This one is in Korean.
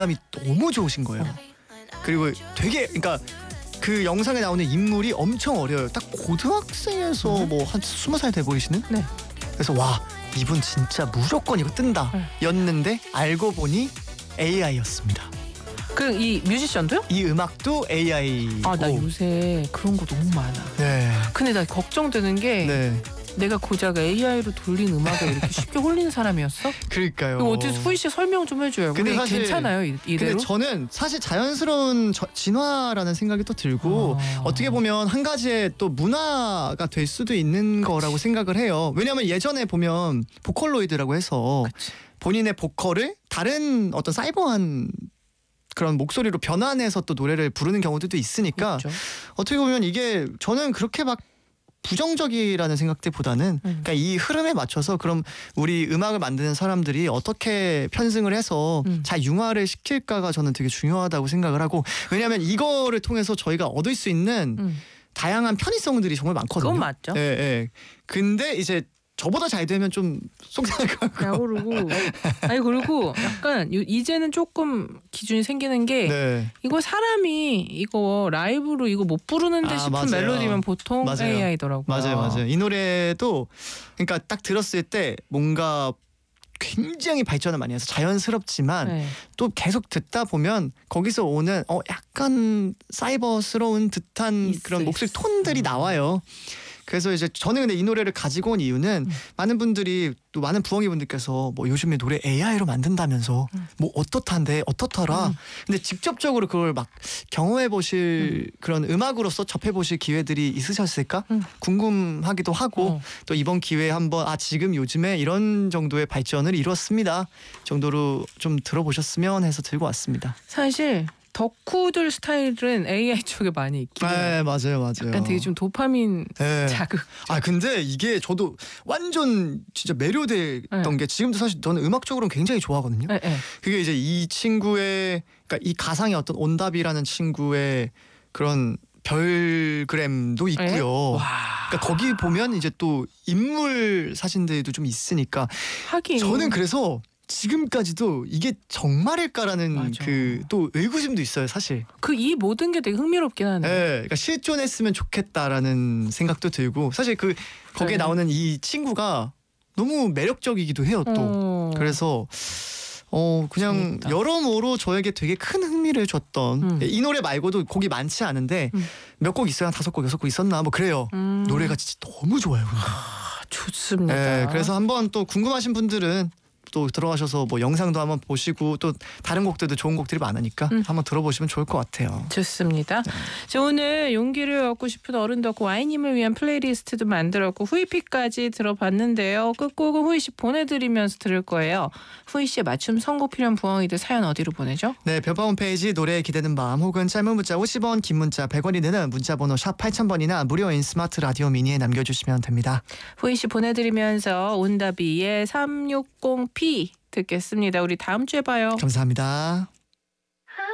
이 너무 좋으신 거예요. 그리고 되게 그러니까 그 영상에 나오는 인물이 엄청 어려요. 딱 고등학생에서 뭐 한 20살 돼 보이시는? 네. 그래서 와 이분 진짜 무조건 이거 뜬다 였는데 알고 보니 AI였습니다. 그 이 뮤지션도요? 이 음악도 AI고. 아, 나 요새 그런 거 너무 많아. 네. 근데 나 걱정되는 게 네. 내가 고작 AI로 돌린 음악에 이렇게 쉽게 홀리는 사람이었어? 그러니까요. 이거 어떻게 후이 씨 설명 좀 해줘요. 근데 우리 사실- 괜찮아요 이대로? 근데 저는 사실 자연스러운 진화라는 생각이 또 들고 어떻게 보면 한 가지의 또 문화가 될 수도 있는 거라고 생각을 해요. 왜냐하면 예전에 보면 보컬로이드라고 해서 본인의 보컬을 다른 어떤 사이버한 그런 목소리로 변환해서 또 노래를 부르는 경우들도 있으니까 있죠. 어떻게 보면 이게 저는 그렇게 막 부정적이라는 생각들보다는 그러니까 이 흐름에 맞춰서 그럼 우리 음악을 만드는 사람들이 어떻게 편승을 해서 잘 융화를 시킬까가 저는 되게 중요하다고 생각을 하고, 왜냐하면 이거를 통해서 저희가 얻을 수 있는 다양한 편의성들이 정말 많거든요. 그건 맞죠. 예, 예. 근데 이제 저보다 잘 되면 좀 속상할 것 같고. 야, 그리고 약간 이제는 조금 기준이 생기는 게 네. 이거 사람이 이거 라이브로 이거 못 부르는데 싶은 맞아요. 멜로디면 보통 맞아요. AI더라고요. 맞아요. 이 노래도 그러니까 딱 들었을 때 뭔가 굉장히 발전을 많이 해서 자연스럽지만 네. 또 계속 듣다 보면 거기서 오는 약간 사이버스러운 듯한 그런 목소리 톤들이 나와요. 그래서 이제 저는 근데 이 노래를 가지고 온 이유는 많은 분들이 또 많은 부엉이 분들께서 뭐 요즘에 노래 AI로 만든다면서 뭐 어떻더라. 근데 직접적으로 그걸 막 경험해 보실 그런 음악으로서 접해 보실 기회들이 있으셨을까 궁금하기도 하고 또 이번 기회에 한번 지금 요즘에 이런 정도의 발전을 이뤘습니다 정도로 좀 들어보셨으면 해서 들고 왔습니다. 사실 덕후들 스타일은 AI 쪽에 많이 있긴 해요. 네, 맞아요. 약간 되게 좀 도파민 네. 자극. 근데 이게 저도 완전 진짜 매료됐던 게 지금도 사실 저는 음악적으로는 굉장히 좋아하거든요. 네. 그게 이제 이 친구의 그러니까 이 가상의 어떤 온답이라는 친구의 그런 별그램도 있고요. 그러니까 거기 보면 이제 또 인물 사진들도 좀 있으니까 하긴 저는 그래서 지금까지도 이게 정말일까라는 그 또 의구심도 있어요, 사실. 이 모든 게 되게 흥미롭긴 하네요. 네, 그러니까 실존했으면 좋겠다라는 생각도 들고 사실 거기에 나오는 이 친구가 너무 매력적이기도 해요, 또. 그래서 그냥 재밌다. 여러모로 저에게 되게 큰 흥미를 줬던 이 노래 말고도 곡이 많지 않은데 몇 곡 있어요, 한 5곡, 6곡 있었나 뭐 그래요. 노래가 진짜 너무 좋아요. 좋습니다. 네, 그래서 한번 또 궁금하신 분들은 또 들어가셔서 뭐 영상도 한번 보시고 또 다른 곡들도 좋은 곡들이 많으니까 한번 들어보시면 좋을 것 같아요. 좋습니다. 자, 오늘 용기를 얻고 싶은 어른도 없고 와이님을 위한 플레이리스트도 만들었고 후이피까지 들어봤는데요. 끝곡은 후이 씨 보내드리면서 들을 거예요. 후이 씨의 맞춤 선곡 필요한 부엉이들 사연 어디로 보내죠? 네, 별밤 홈페이지 노래에 기대는 밤 혹은 짧은 문자 50원, 긴 문자 100원이 드는 문자번호 샵 8000번이나 무료인 스마트 라디오 미니에 남겨주시면 됩니다. 후이 씨 보내드리면서 온다비의 360P 듣겠습니다. 우리 다음 주에 봐요. 감사합니다.